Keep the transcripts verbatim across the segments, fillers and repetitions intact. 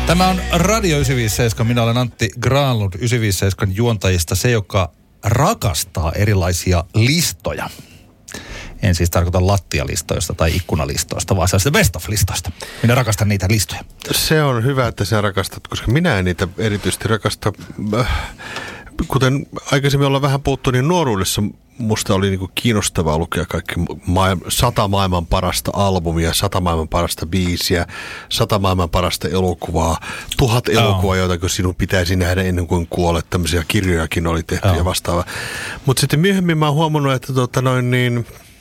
Tämä on Radio yhdeksänsataaviisikymmentäseitsemän. Minä olen Antti Granlund, yhdeksänsataaviisikymmentäseitsemän juontajista, se, joka rakastaa erilaisia listoja. En siis tarkoita lattialistoista tai ikkunalistoista, vaan sellaisista best of-listoista. Minä rakastan niitä listoja. Se on hyvä, että sä rakastat, koska minä en niitä erityisesti rakasta. Kuten aikaisemmin ollaan vähän puhuttu, niin nuoruudessa musta oli niinku kiinnostavaa lukea kaikki maailma, sata maailman parasta albumia, sata maailman parasta biisiä, sata maailman parasta elokuvaa, tuhat elokuvaa, oh. joita sinun pitäisi nähdä ennen kuin kuolet. Tämmöisiä kirjojakin oli tehty oh. ja vastaava. Mutta sitten myöhemmin mä oon huomannut, että tota noin niin,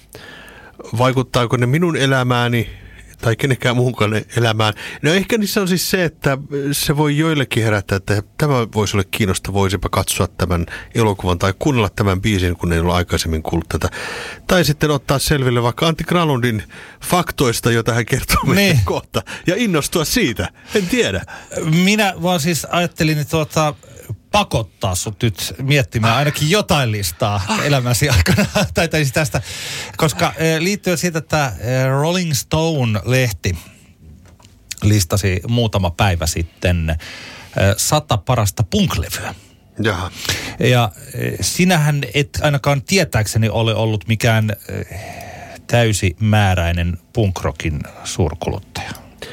vaikuttaako ne minun elämääni tai kenenkään muunkaan elämään. No ehkä niissä on siis se, että se voi joillekin herättää, että tämä voisi olla kiinnostavaa, voisipa katsoa tämän elokuvan tai kuunnella tämän biisin, kun ei ole aikaisemmin kuullut tätä. Tai sitten ottaa selville vaikka Antti Granlundin faktoista, joita hän kertoo meille kohta, ja innostua siitä. En tiedä. Minä vaan siis ajattelin, että tuota, pakottaa sut nyt miettimään ainakin jotain listaa elämäsi aikana, tai, tai siis tästä, koska eh, liittyen siitä, että eh, Rolling Stone-lehti listasi muutama päivä sitten eh, sata parasta punklevyä. Jaha. Ja eh, sinähän et ainakaan tietääkseni ole ollut mikään eh, täysimääräinen punkrockin suurkuluttaja.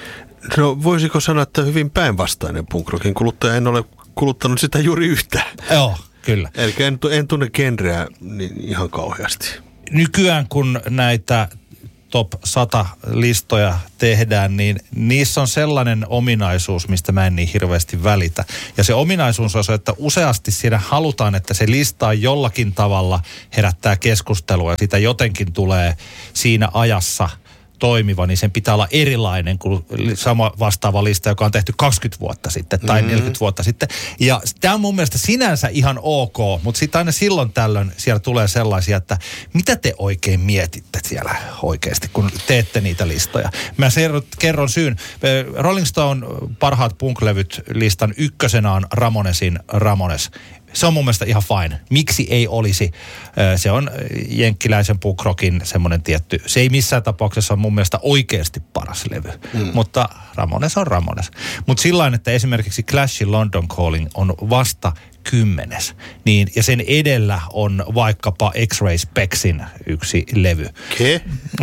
No voisiko sanoa, että hyvin päinvastainen punkrockin kuluttaja, en ole kuluttanut sitä juuri yhtään. Joo, kyllä. Eli en, en tunne genreä niin ihan kauheasti. Nykyään kun näitä top sata listoja tehdään, niin niissä on sellainen ominaisuus, mistä mä en niin hirveästi välitä. Ja se ominaisuus on se, että useasti siinä halutaan, että se lista jollakin tavalla herättää keskustelua ja sitä jotenkin tulee siinä ajassa toimiva, niin sen pitää olla erilainen kuin sama vastaava lista, joka on tehty kaksikymmentä vuotta sitten tai mm-hmm. neljäkymmentä vuotta sitten. Ja tämä on mun mielestä sinänsä ihan ok, mutta sitten aina silloin tällöin siellä tulee sellaisia, että mitä te oikein mietitte siellä oikeasti, kun teette niitä listoja. Mä kerron syyn. Rolling Stone parhaat punk-levyt listan ykkösenä on Ramonesin Ramones. Se on mun mielestä ihan fine. Miksi ei olisi? Se on jenkkiläisen punk-rockin semmoinen tietty. Se ei missään tapauksessa ole mun mielestä oikeasti paras levy. Mm. Mutta Ramones on Ramones. Mutta sillain, että esimerkiksi Clashin London Calling on vasta kymmenes. Niin, ja sen edellä on vaikkapa X-Ray Spexin yksi levy. Ke?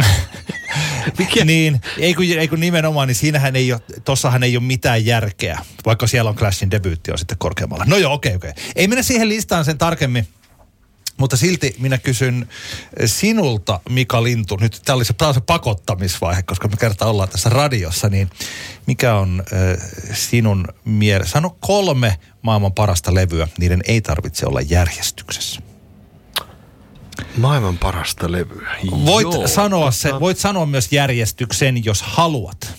Mikä? Niin, ei kun, ei kun nimenomaan, niin siinähän ei ole, tossahan ei ole mitään järkeä, vaikka siellä on Clashin debyytti on sitten korkeammalla. No joo, okei, okay, okei. Okay. Ei mennä siihen listaan sen tarkemmin, mutta silti minä kysyn sinulta, Mika Lintu, nyt tämä oli se, se pakottamisvaihe, koska me kertaan ollaan tässä radiossa, niin mikä on äh, sinun mielestä? Sano kolme maailman parasta levyä, niiden ei tarvitse olla järjestyksessä. Maailman parasta levyä. Voit Joo, sanoa tota... se, voit sanoa myös järjestyksen, jos haluat.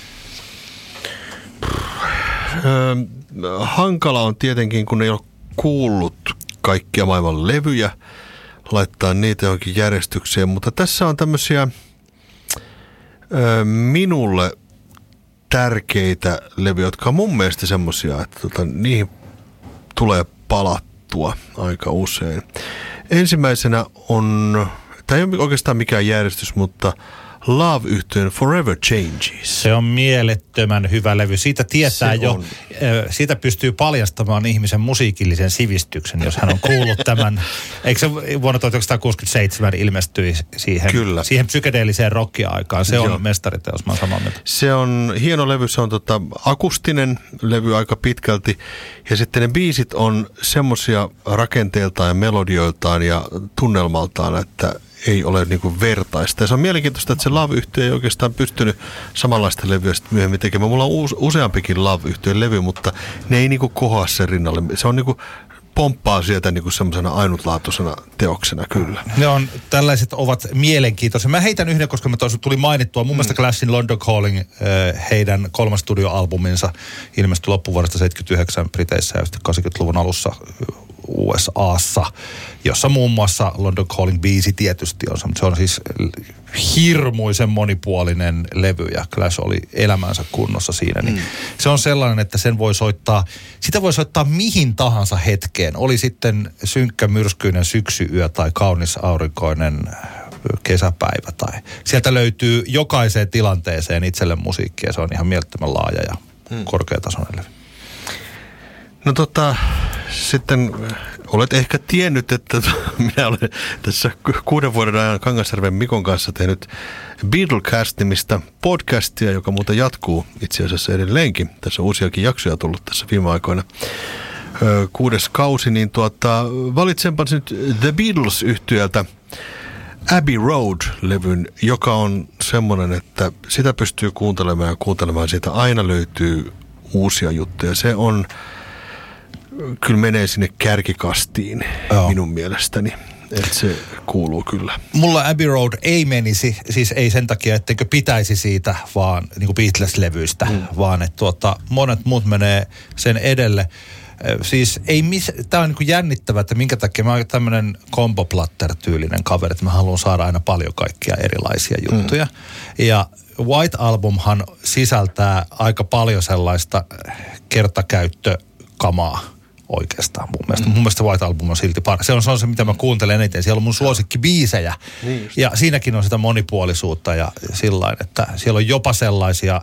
Öö, hankala on tietenkin, kun ei ole kuullut kaikkia maailman levyjä, laittaa niitä johonkin järjestykseen, mutta tässä on tämmöisiä öö, minulle tärkeitä levyjä, jotka on mun mielestä semmoisia, että tota, niihin tulee palattua aika usein. Ensimmäisenä on, tämä ei ole oikeastaan mikään järjestys, mutta Love-yhtyeen Forever Changes. Se on mielettömän hyvä levy. Siitä tietää se jo, on. Siitä pystyy paljastamaan ihmisen musiikillisen sivistyksen, jos hän on kuullut tämän. Eikö se vuonna tuhatyhdeksänsataakuusikymmentäseitsemän ilmestyi siihen, Kyllä. siihen psykedeelliseen rockia-aikaan? Se on Joo. mestariteos, mä oon samaa mieltä. Se on hieno levy, se on tota akustinen levy aika pitkälti. Ja sitten ne biisit on semmoisia rakenteeltaan ja melodioiltaan ja tunnelmaltaan, että ei ole niinku vertaista. Ja se on mielenkiintoista, että se Love-yhtye ei oikeastaan pystynyt samanlaista levyä sitten myöhemmin tekemään. Mulla on uus, useampikin Love-yhtyeen levy, mutta ne ei niinku kohoa sen rinnalle. Se on niinku pomppaa sieltä niinku semmoisena ainutlaatuisena teoksena kyllä. Ne on, tällaiset ovat mielenkiintoisia. Mä heitän yhden, koska me toisaalta tuli mainittua. Mun mm. mielestä Clashin London Calling, heidän kolmas studioalbuminsa ilmestyi loppuvuodesta seitsemänkymmentäyhdeksän Briteissä ja sitten kahdeksankymmentäluvun alussa U S A:ssa, jossa muun muassa London Calling biisi tietysti on. Se on siis hirmuisen monipuolinen levy ja Clash oli elämänsä kunnossa siinä. Niin mm. Se on sellainen, että sen voi soittaa, sitä voi soittaa mihin tahansa hetkeen. Oli sitten synkkä myrskyinen syksyyö tai kaunis aurinkoinen kesäpäivä. Tai sieltä löytyy jokaiseen tilanteeseen itselle musiikkia. Se on ihan mielettömän laaja ja hmm. korkeatasoinen levy. No tota, sitten olet ehkä tiennyt, että minä olen tässä kuuden vuoden ajan Kangasjärven Mikon kanssa tehnyt Beatlecast-nimistä podcastia, joka muuten jatkuu itse asiassa edelleenkin. Tässä uusiakin jaksoja tullut tässä viime aikoina. Kuudes kausi, niin tuota, valitsenpa nyt The Beatles-yhtyöltä Abbey Road-levyn, joka on semmoinen, että sitä pystyy kuuntelemaan ja kuuntelemaan. Siitä aina löytyy uusia juttuja. Se on, kyllä menee sinne kärkikastiin Joo. minun mielestäni. Että se kuuluu kyllä. Mulla Abbey Road ei menisi, siis ei sen takia, etteikö pitäisi siitä vaan niin kuin Beatles-levyistä, mm. vaan että tuota, monet muut menee sen edelle. Siis ei miss, tää on niin kuin jännittävää, että minkä takia mä oon tämmönen combo-platter-tyylinen kaveri, että mä haluan saada aina paljon kaikkia erilaisia juttuja. Mm. Ja White Albumhan sisältää aika paljon sellaista kertakäyttökamaa oikeastaan mun mielestä. Mm. Mun mielestä White Album on silti paras. Se on, se on se, mitä mä kuuntelen eniten. Siellä on mun suosikkibiisejä. Niin ja siinäkin on sitä monipuolisuutta ja sillain, että siellä on jopa sellaisia...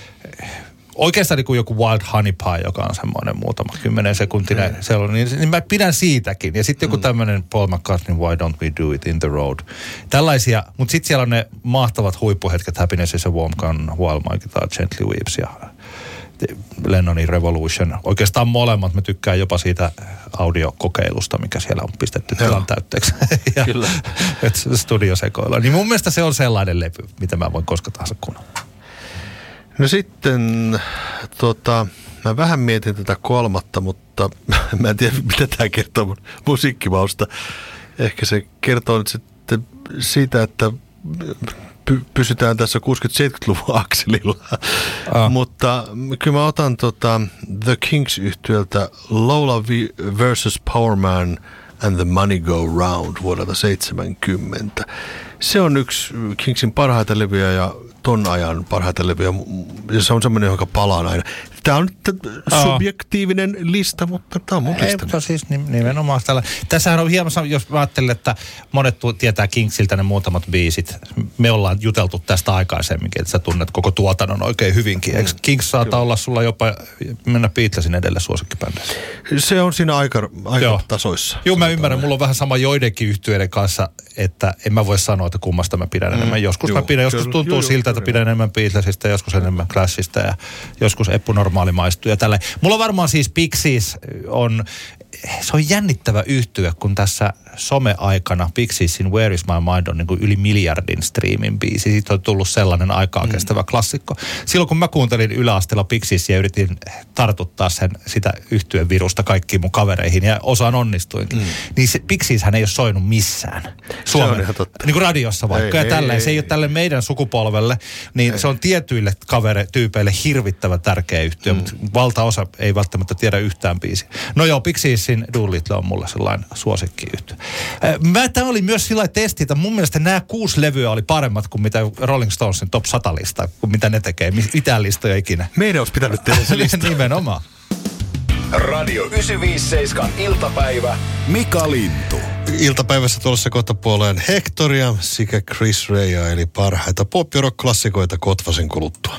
Oikeastaan niin kuin joku Wild Honey Pie, joka on semmoinen muutama kymmenen sekuntinen mm. sellainen, niin, niin mä pidän siitäkin. Ja sitten joku mm. tämmöinen Paul McCartney, Why Don't We Do It in the Road. Tällaisia, mutta sitten siellä on ne mahtavat huippuhetket, Happiness is a Warm Gun, While My Guitar Gently Weeps ja Lennonin Revolution. Oikeastaan molemmat, mä tykkään jopa siitä audiokokeilusta, mikä siellä on pistetty tilan täytteeksi. ja, Kyllä. Studiosekoilla. Niin mun mielestä se on sellainen levy, mitä mä voin koska tahansa kuunnella. No sitten, tota, mä vähän mietin tätä kolmatta, mutta mä en tiedä, mitä tämä kertoo mun musiikkimausta. Ehkä se kertoo nyt sitten siitä, että py- pysytään tässä kuusikymmentä-seitsemänkymmentäluvun akselilla. Ah. Mutta kyllä mä otan tota The Kings-yhtyöltä Lola versus Powerman and the Money Go Round vuodelta seitsemänkymmentä. Se on yksi Kingsin parhaita levyjä ja ton ajan parhaita levyjä. Se on semmoinen, joka palaa aina. Tämä on subjektiivinen lista, mutta tämä on mun lista. Ei, siis nimenomaan tällä. Tässähän on hieman, jos mä ajattelen, että monet tietää Kingsiltä ne muutamat biisit. Me ollaan juteltu tästä aikaisemminkin, että sä tunnet koko tuotannon oikein hyvinkin. Eikö Kings saata olla sulla jopa mennä Beatlesin edelle suosikkibändeissä? Se on siinä aika, aika tasoissa. Joo, mä ymmärrän. Mulla on vähän sama joidenkin yhtyeiden kanssa, että en mä voi sanoa, että kummasta mä pidän mm. enemmän. Joskus joo, mä pidän, joskus tuntuu joo, siltä, että pidän enemmän Beatlesista, joskus enemmän Clashista ja joskus Eppu Normaali maistuu ja tälleen. Mulla varmaan siis Pixies on, se on jännittävä yhtye, kun tässä some-aikana Pixiesin Where is my mind on niin kuin yli miljardin striimin biisi. Siitä on tullut sellainen aikaa kestävä mm. klassikko. Silloin kun mä kuuntelin yläasteella Pixiesia ja yritin tartuttaa sen sitä yhtyeen virusta kaikkiin mun kavereihin ja osaan onnistuinkin, mm. niin se Pixieshän ei ole soinut missään. Suomen, niin kuin radiossa vaikka. Ei, ja tälleen. Ei, se ei, ei ole tälle meidän sukupolvelle, niin ei. Se on tietyille kaveretyypeille hirvittävän tärkeä yhtye, mm. mutta valtaosa ei välttämättä tiedä yhtään biisiä. No joo, Pixiesin Doolittle on mulle sellainen suosikkiyhtye. Mä, tämä oli myös sillä testi, että mun mielestä nämä kuusi levyä oli paremmat kuin mitä Rolling Stonesin top sata lista, kuin mitä ne tekee, mitään listoja ikinä. Meidän olisi pitänyt tehdä se lista. Nimenomaan. Radio yhdeksänsataaviisikymmentäseitsemän iltapäivä. Mika Lintu. Iltapäivässä tuossa kohta puoleen Hectoria sekä Chris Raya, eli parhaita pop- ja rock-klassikoita Kotvasen kuluttua.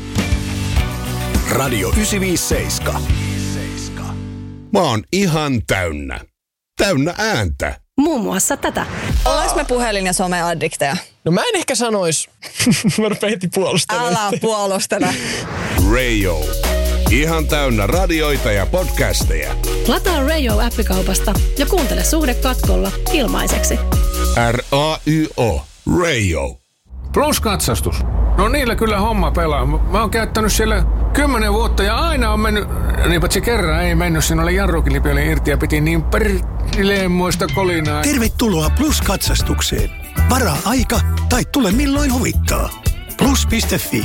Radio yhdeksänsataaviisikymmentäseitsemän. Mä oon ihan täynnä. Täynnä ääntä. Muun muassa tätä. Ollaanko me puhelin- ja someaddikteja? No mä en ehkä sanois. Mä rupean heti puolustelemaan. Älä puolustele. Radio. Ihan täynnä radioita ja podcasteja. Lataa Radio-appikaupasta ja kuuntele Suhde katkolla ilmaiseksi. R A Y O. Radio. Plus-katsastus. No niillä kyllä homma pelaa. Mä oon käyttänyt siellä kymmenen vuotta ja aina on mennyt, niin paitsi kerran ei mennyt, siinä oli jarrukilipi oli irti ja piti niin perkileemmoista kolinaa. Tervetuloa Plus-katsastukseen. Varaa aika tai tule milloin huvittaa. Plus piste fi.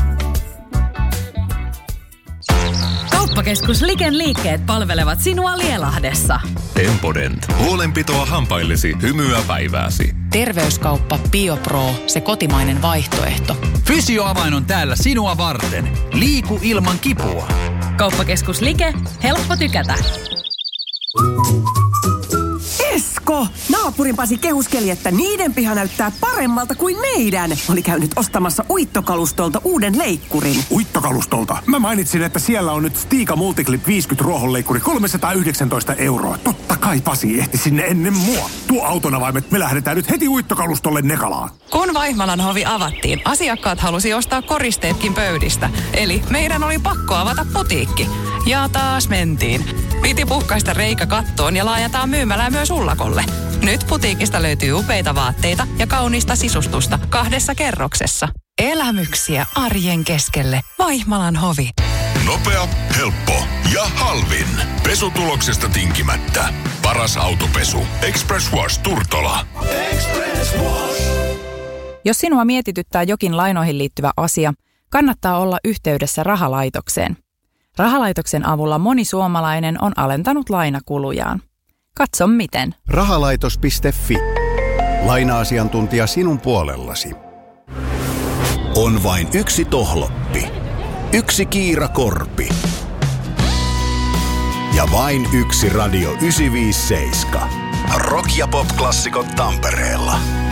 Kauppakeskus Liken liikkeet palvelevat sinua Lielahdessa. Tempodent. Huolenpitoa hampaillesi, hymyä päivääsi. Terveyskauppa BioPro, se kotimainen vaihtoehto. Fysioavain on täällä sinua varten. Liiku ilman kipua. Kauppakeskus Like, helppo tykätä. Esko, Naapurin Pasi kehuskeli, että niiden piha näyttää paremmalta kuin meidän. Oli käynyt ostamassa uittokalustolta uuden leikkurin. Uittokalustolta? Mä mainitsin, että siellä on nyt Stiga Multiclip viisikymmentä ruohonleikkuri kolmesataayhdeksäntoista euroa. Totta kai Pasi ehti sinne ennen mua. Tuo autonavaimet, me lähdetään nyt heti uittokalustolle Nekalaan. Kun Vaihmalan hovi avattiin, asiakkaat halusi ostaa koristeetkin pöydistä. Eli meidän oli pakko avata putiikki. Ja taas mentiin. Piti puhkaista reikä kattoon ja laajentaa myymälää myös ullakolle. Nyt putiikista löytyy upeita vaatteita ja kaunista sisustusta kahdessa kerroksessa. Elämyksiä arjen keskelle. Vaihmalan hovi. Nopea, helppo ja halvin. Pesutuloksesta tinkimättä. Paras autopesu. Express Wash Turtola. Express Wash. Jos sinua mietityttää jokin lainoihin liittyvä asia, kannattaa olla yhteydessä rahalaitokseen. Rahalaitoksen avulla moni suomalainen on alentanut lainakulujaan. Katso miten. Rahalaitos piste fi. Laina-asiantuntija sinun puolellasi. On vain yksi tohloppi. Yksi Kiira Korpi. Ja vain yksi Radio yhdeksänsataaviisikymmentäseitsemän. Rock- ja pop-klassikot Tampereella.